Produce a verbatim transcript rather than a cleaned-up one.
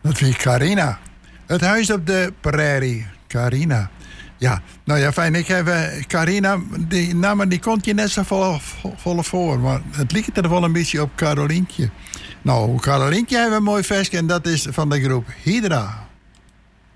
Dat vind ik Carina. Het huis op de prairie. Carina. Ja, nou ja, fijn. Ik heb uh, Carina, die naam die komt je net zo vol, vol voor. Maar het lijkt er wel een beetje op Carolientje. Nou, Carolientje hebben we een mooi versje en dat is van de groep Hydra.